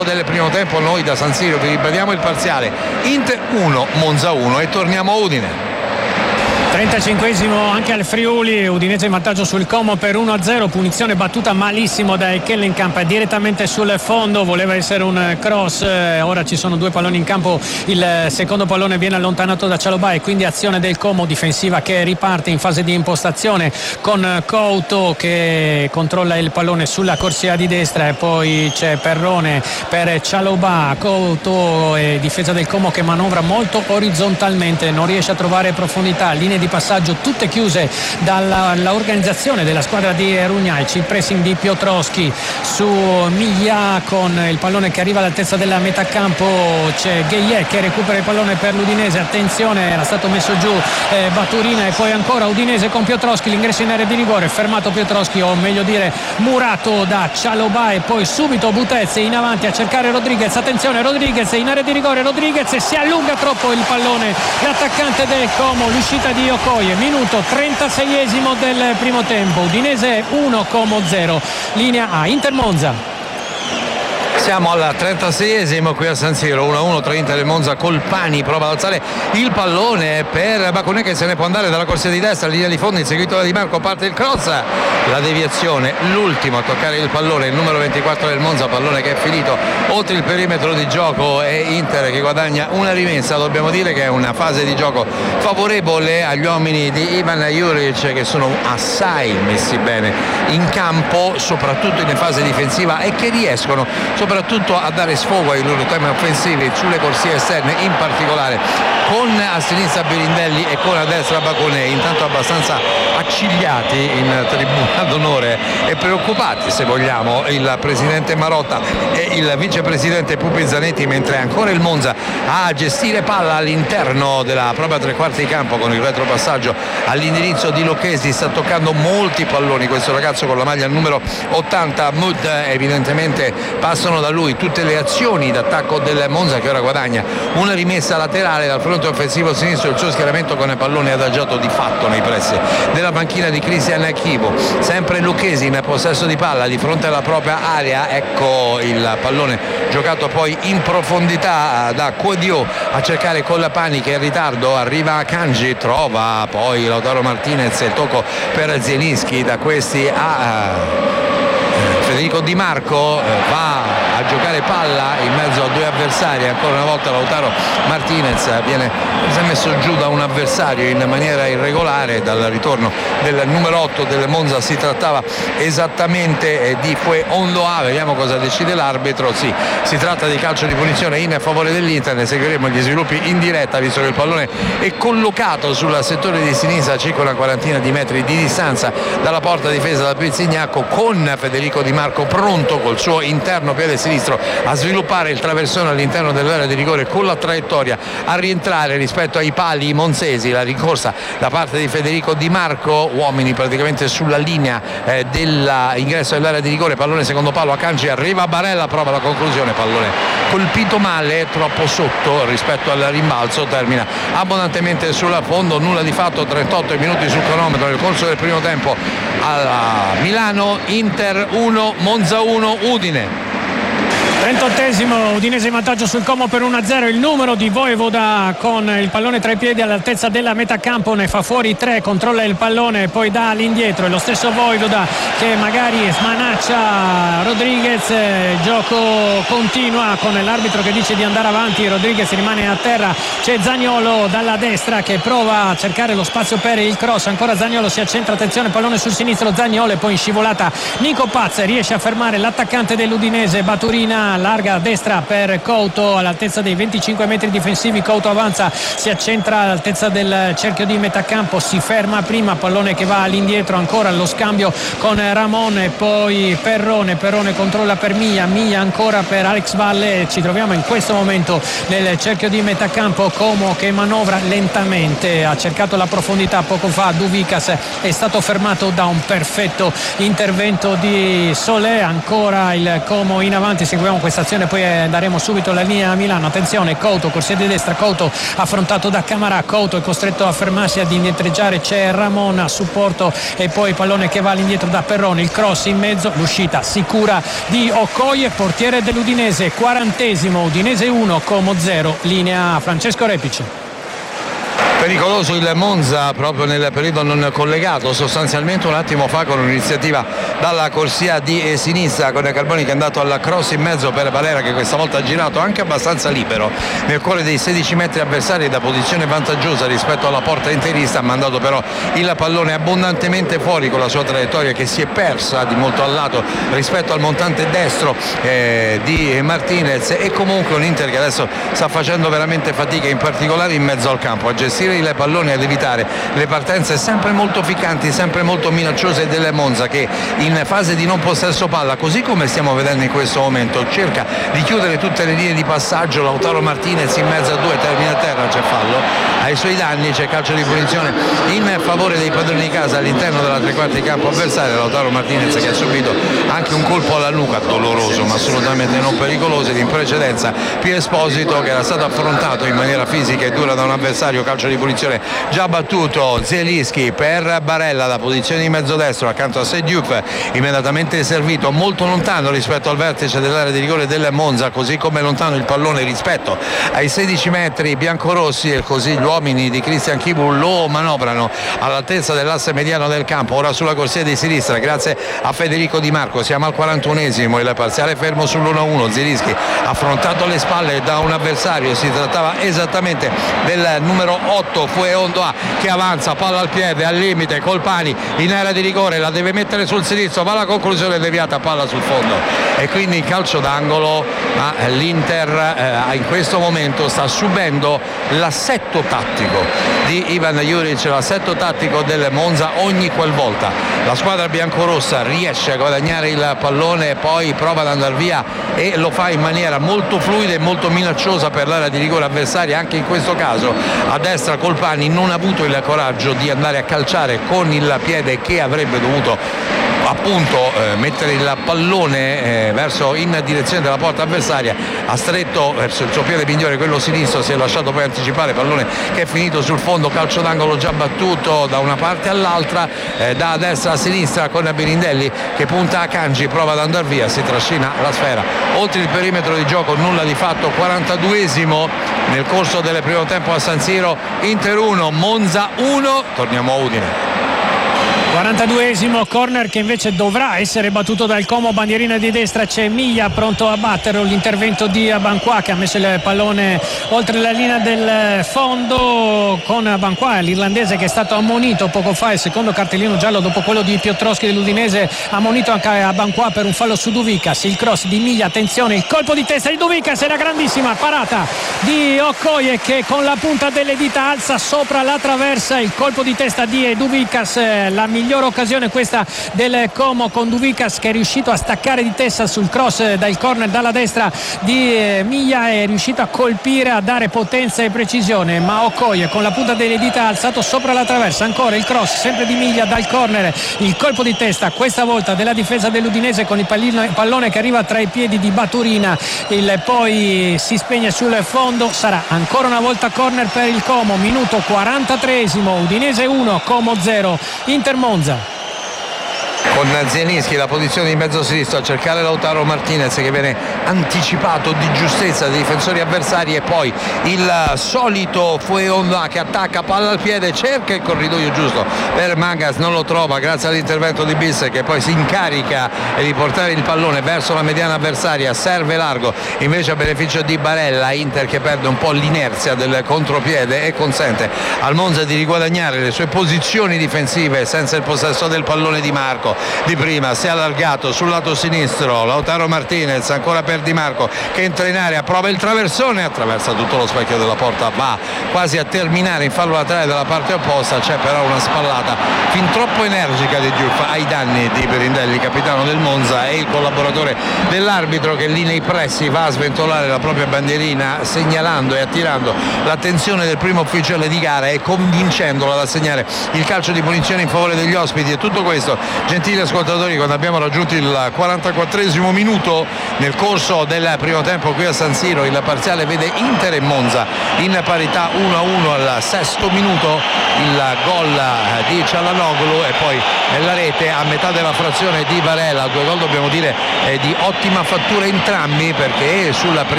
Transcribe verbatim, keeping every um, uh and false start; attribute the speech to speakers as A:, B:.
A: del primo tempo. Noi da San Siro vi ribadiamo il parziale: Inter uno, Monza uno, e torniamo a Udine.
B: trentacinquesimo anche al Friuli, Udinese in vantaggio sul Como per uno a zero, punizione battuta malissimo da Kellenkamp direttamente sul fondo, voleva essere un cross, ora ci sono due palloni in campo, il secondo pallone viene allontanato da Cialobà e quindi azione del Como difensiva che riparte in fase di impostazione con Couto che controlla il pallone sulla corsia di destra e poi c'è Perrone per Cialobà, Couto e difesa del Como che manovra molto orizzontalmente, non riesce a trovare profondità, linee di passaggio tutte chiuse dall'organizzazione della squadra di Rugnaici, il pressing di Piotrowski su Miglia con il pallone che arriva all'altezza della metà campo, c'è Gueye che recupera il pallone per l'Udinese, attenzione era stato messo giù eh, Baturina e poi ancora Udinese con Piotrowski, l'ingresso in area di rigore, fermato Piotrowski o meglio dire murato da Cialobà e poi subito Butez in avanti a cercare Rodriguez, attenzione Rodriguez in area di rigore, Rodriguez si allunga troppo il pallone, l'attaccante del Como, l'uscita di Okoye, minuto trentaseiesimo del primo tempo, Udinese uno, Como zero, linea A, Inter Monza.
A: Siamo al trentaseiesimo qui a San Siro, uno a uno tra Inter e Monza. Colpani prova ad alzare il pallone per Bakunè che se ne può andare dalla corsia di destra, linea di fondo, inseguito da Di Marco, parte il cross, la deviazione, l'ultimo a toccare il pallone, il numero ventiquattro del Monza, pallone che è finito oltre il perimetro di gioco e Inter che guadagna una rimessa. Dobbiamo dire che è una fase di gioco favorevole agli uomini di Ivan Juric che sono assai messi bene in campo, soprattutto in fase difensiva, e che riescono soprattutto a dare sfogo ai loro temi offensivi sulle corsie esterne, in particolare con a sinistra Birindelli e con a destra Bakunè, intanto abbastanza accigliati in tribuna d'onore e preoccupati se vogliamo il presidente Marotta e il vicepresidente Pupi Zanetti, mentre ancora il Monza a gestire palla all'interno della propria tre quarti di campo con il retropassaggio all'indirizzo di Lucchesi. Sta toccando molti palloni questo ragazzo con la maglia numero ottanta, Mud, evidentemente passano da lui tutte le azioni d'attacco del Monza che ora guadagna una rimessa laterale dal fronte offensivo sinistro, il suo schieramento con il pallone adagiato di fatto nei pressi della panchina di Cristian Chivo. Sempre Lucchesi in possesso di palla di fronte alla propria area, ecco il pallone giocato poi in profondità da Quadio a cercare Colapani che è in ritardo, arriva Kanji, trova poi Lautaro Martinez, il tocco per Zielinski, da questi a Federico Di Marco, va a giocare palla in mezzo a due avversari, ancora una volta Lautaro Martinez viene messo giù da un avversario in maniera irregolare. Dal ritorno del numero otto del Monza si trattava esattamente di Fue Ondoa, vediamo cosa decide l'arbitro. Sì, si tratta di calcio di punizione in favore dell'Inter, ne seguiremo gli sviluppi in diretta visto che il pallone è collocato sul settore di sinistra, circa una quarantina di metri di distanza dalla porta difesa da Pizzignacco, con Federico Di Marco pronto col suo interno piede sinistro a sviluppare il traversone all'interno dell'area di rigore con la traiettoria a rientrare rispetto ai pali monzesi. La rincorsa da parte di Federico Di Marco, uomini praticamente sulla linea eh, dell'ingresso dell'area di rigore, pallone secondo palo a Kanji, arriva Barella, prova la conclusione, pallone colpito male, troppo sotto rispetto al rimbalzo, termina abbondantemente sul fondo, nulla di fatto, trentotto minuti sul cronometro nel corso del primo tempo a Milano. Inter uno, Monza uno, Udine.
B: trentottesimo, Udinese in vantaggio sul Como per uno a zero, il numero di Voivoda con il pallone tra i piedi all'altezza della metà campo, ne fa fuori tre, controlla il pallone, poi dà all'indietro, è lo stesso Voivoda che magari smanaccia Rodriguez, il gioco continua con l'arbitro che dice di andare avanti, Rodriguez rimane a terra, c'è Zaniolo dalla destra che prova a cercare lo spazio per il cross, ancora Zaniolo si accentra, attenzione, pallone sul sinistro, Zaniolo e poi in scivolata Nico Paz riesce a fermare l'attaccante dell'Udinese, Baturina larga a destra per Couto all'altezza dei venticinque metri difensivi, Couto avanza, si accentra all'altezza del cerchio di metà campo, si ferma prima, pallone che va all'indietro, ancora lo scambio con Ramon e poi Perrone, Perrone controlla per Miglia, Miglia ancora per Alex Valle, ci troviamo in questo momento nel cerchio di metà campo, Como che manovra lentamente, ha cercato la profondità poco fa, Duvicas è stato fermato da un perfetto intervento di Solé, ancora il Como in avanti, seguiamo questa azione, poi daremo subito la linea a Milano. Attenzione, Couto, corsia di destra, Couto affrontato da Camarà, Couto è costretto a fermarsi, ad indietreggiare, c'è Ramon a supporto e poi il pallone che va all'indietro da Perrone, il cross in mezzo, l'uscita sicura di Okoye, portiere dell'Udinese. Quarantesimo, Udinese uno, Como zero, linea a Francesco Repici.
A: Pericoloso il Monza proprio nel periodo non collegato, sostanzialmente un attimo fa con un'iniziativa dalla corsia di sinistra con Carboni che è andato al cross in mezzo per Valera, che questa volta ha girato anche abbastanza libero nel cuore dei sedici metri avversari da posizione vantaggiosa rispetto alla porta interista, ha mandato però il pallone abbondantemente fuori con la sua traiettoria che si è persa di molto a lato rispetto al montante destro eh, di Martinez, e comunque un Inter che adesso sta facendo veramente fatica, in particolare in mezzo al campo, a gestire il pallone, ad evitare le partenze sempre molto ficcanti, sempre molto minacciose del Monza, che in fase di non possesso palla, così come stiamo vedendo in questo momento, cerca di chiudere tutte le linee di passaggio. Lautaro Martinez in mezzo a due, termina a terra, c'è fallo ai suoi danni, c'è calcio di punizione in favore dei padroni di casa all'interno della tre quarti di campo avversaria. Lautaro Martinez che ha subito anche un colpo alla nuca doloroso ma assolutamente non pericoloso, ed in precedenza Pio Esposito che era stato affrontato in maniera fisica e dura da un avversario. Calcio di punizione già battuto, Zielinski per Barella da posizione di mezzo destro accanto a Sediuk, immediatamente servito molto lontano rispetto al vertice dell'area di rigore del Monza, così come lontano il pallone rispetto ai sedici metri biancorossi, e così gli uomini di Christian Chibu lo manovrano all'altezza dell'asse mediano del campo. Ora sulla corsia di sinistra grazie a Federico Di Marco, siamo al quarantunesimo, il parziale fermo sull'uno a uno. Zielinski affrontato alle spalle da un avversario, si trattava esattamente del numero otto Fueondoa, che avanza, palla al piede al limite, Colpani in area di rigore, la deve mettere sul sinistro, va alla conclusione, deviata, palla sul fondo, e quindi in calcio d'angolo. Ma l'Inter eh, in questo momento sta subendo l'assetto tattico di Ivan Juric, l'assetto tattico del Monza. Ogni qualvolta la squadra biancorossa riesce a guadagnare il pallone, poi prova ad andare via e lo fa in maniera molto fluida e molto minacciosa per l'area di rigore avversaria. Anche in questo caso a destra Colpani non ha avuto il coraggio di andare a calciare con il piede, che avrebbe dovuto appunto eh, mettere il pallone eh, verso in direzione della porta avversaria, ha stretto verso il suo piede migliore, quello sinistro, si è lasciato poi anticipare, pallone che è finito sul fondo. Calcio d'angolo già battuto da una parte all'altra, eh, da destra a sinistra, con Birindelli che punta a Kanji, prova ad andare via, si trascina la sfera oltre il perimetro di gioco, nulla di fatto. quarantaduesimo nel corso del primo tempo a San Siro, Inter uno Monza uno. Torniamo a Udine.
B: quarantaduesimo, corner che invece dovrà essere battuto dal Como, bandierina di destra, c'è Miglia pronto a batterlo, l'intervento di Abanqua che ha messo il pallone oltre la linea del fondo, con Abanqua l'irlandese che è stato ammonito poco fa, il secondo cartellino giallo dopo quello di Piotrowski dell'Udinese, ammonito anche Abanqua per un fallo su Duvicas. Il cross di Miglia, attenzione, il colpo di testa di Duvicas, era grandissima parata di Okoye che con la punta delle dita alza sopra la traversa, il colpo di testa di Duvicas, la migliore occasione questa del Como, con Duvicas che è riuscito a staccare di testa sul cross dal corner dalla destra di Miglia, è riuscito a colpire, a dare potenza e precisione, ma Okoye con la punta delle dita ha alzato sopra la traversa. Ancora il cross sempre di Miglia dal corner, il colpo di testa questa volta della difesa dell'Udinese con il pallone che arriva tra i piedi di Baturina, il poi si spegne sul fondo. Sarà ancora una volta corner per il Como. Minuto quarantatreesimo, Udinese uno Como zero, Inter Monza.
A: Con Zielinski la posizione di mezzo sinistro a cercare Lautaro Martinez che viene anticipato di giustezza dai difensori avversari, e poi il solito Fueondoa che attacca, palla al piede, cerca il corridoio giusto per Mangas, non lo trova grazie all'intervento di Bis che poi si incarica di portare il pallone verso la mediana avversaria, serve largo invece a beneficio di Barella. Inter che perde un po' l'inerzia del contropiede e consente al Monza di riguadagnare le sue posizioni difensive senza il possesso del pallone di Marco. Di prima si è allargato sul lato sinistro Lautaro Martinez, ancora per Di Marco che entra in area, prova il traversone, attraversa tutto lo specchio della porta, va quasi a terminare in fallo laterale dalla parte opposta. C'è però una spallata fin troppo energica di Diouf ai danni di Birindelli, capitano del Monza, e il collaboratore dell'arbitro che lì nei pressi va a sventolare la propria bandierina, segnalando e attirando l'attenzione del primo ufficiale di gara e convincendolo ad assegnare il calcio di punizione in favore degli ospiti. E tutto questo gentili ascoltatori, quando abbiamo raggiunto il quarantaquattresimo minuto nel corso del primo tempo qui a San Siro, il parziale vede Inter e Monza in parità uno a uno al sesto minuto, il gol di Cialanoglu e poi la rete a metà della frazione di Varela. Due gol dobbiamo dire di ottima fattura entrambi, perché sulla prima